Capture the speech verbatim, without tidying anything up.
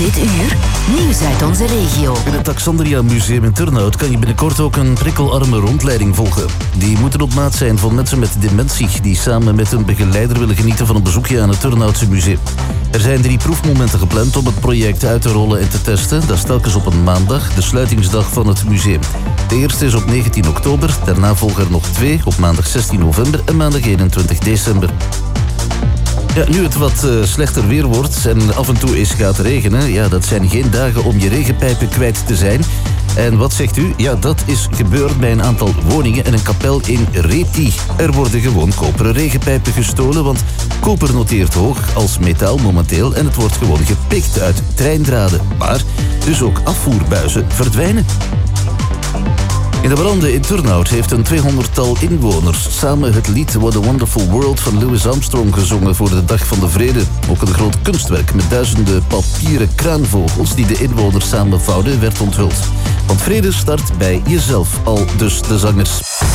Dit uur, nieuws uit onze regio. In het Taxandria Museum in Turnhout kan je binnenkort ook een prikkelarme rondleiding volgen. Die moeten op maat zijn voor mensen met dementie die samen met een begeleider willen genieten van een bezoekje aan het Turnhoutse museum. Er zijn drie proefmomenten gepland om het project uit te rollen en te testen. Dat is telkens op een maandag, de sluitingsdag van het museum. De eerste is op negentien oktober, daarna volgen er nog twee, op maandag zestien november en maandag eenentwintig december. Ja, nu het wat uh, slechter weer wordt en af en toe eens gaat regenen, ja, dat zijn geen dagen om je regenpijpen kwijt te zijn. En wat zegt u? Ja, dat is gebeurd bij een aantal woningen en een kapel in Reti. Er worden gewoon koperen regenpijpen gestolen, want koper noteert hoog als metaal momenteel en het wordt gewoon gepikt uit treindraden. Maar dus ook afvoerbuizen verdwijnen. In de branden in Turnhout heeft een tweehonderdtal inwoners samen het lied What a Wonderful World van Louis Armstrong gezongen voor de Dag van de Vrede. Ook een groot kunstwerk met duizenden papieren kraanvogels die de inwoners samenvouwden werd onthuld. Want vrede start bij jezelf, al dus de zangers.